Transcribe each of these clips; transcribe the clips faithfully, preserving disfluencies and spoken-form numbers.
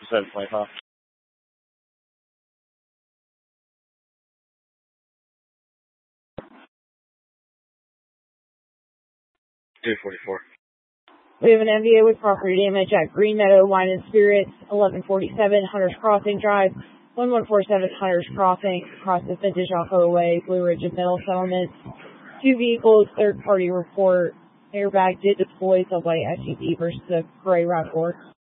seven twenty-five. two forty-four. We have an M V A with property damage at Green Meadow Wine and Spirits, eleven forty-seven Hunters Crossing Drive, one one four seven Hunters Crossing, across the Vintage Alcoa Way, Blue Ridge and Middle Settlements. Two vehicles, third party report. Airbag did deploy the white S U V versus the gray RAV four.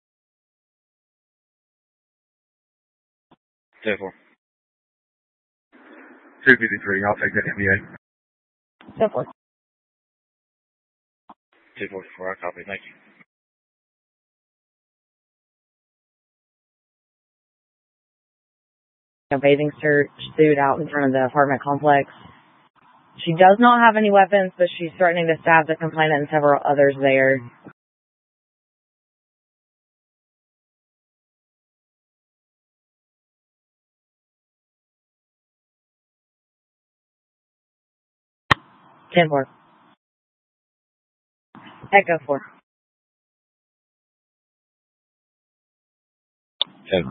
ten four. two fifty-three, I'll take that M V A. ten four. two forty-four, I copy, thank you. A bathing suit suit out in front of the apartment complex. She does not have any weapons, but she's threatening to stab the complainant and several others there. ten four. Echo four. ten.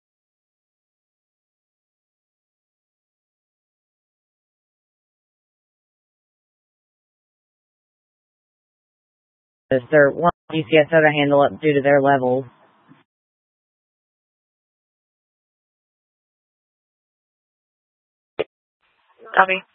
Sir, one G C S O to handle it due to their levels. Copy.